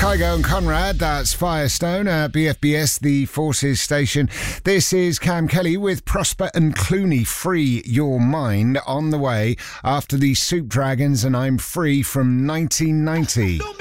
Kygo and Conrad, that's Firestone at BFBS, the Forces station. This is Cam Kelly with Prosper and Clooney, Free Your Mind, on the way after the Soup Dragons and I'm Free from 1990.